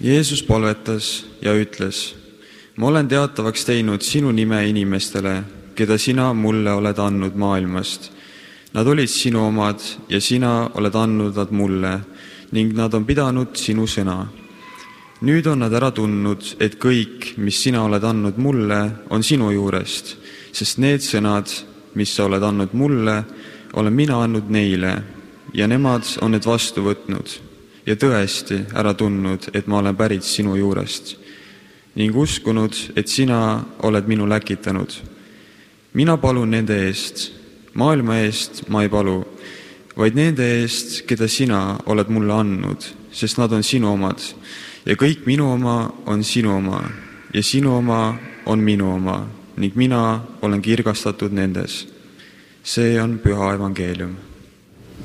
Jeesus palvetas ja ütles: ma olen teatavaks teinud sinu nime inimestele, keda sina mulle oled andnud maailmast. Nad olid sinu omad ja sina oled andnud nad mulle ning nad on pidanud sinu sõna. Nüüd on nad ära tundnud, et kõik, mis sina oled andnud mulle, on sinu juurest, sest need sõnad, mis sa oled andnud mulle, olen mina andnud neile ja nemad on need vastu võtnud ja tõesti ära tundnud, et ma olen pärit sinu juurest ning uskunud, et sina oled minu läkitanud. Mina palun nende eest, maailma eest ma ei palu, vaid nende eest, keda sina oled mulle andnud, sest nad on sinu omad ja kõik minu oma on sinu oma ja sinu oma on minu oma ning mina olen kirgastatud nendes. See on püha evangeelium.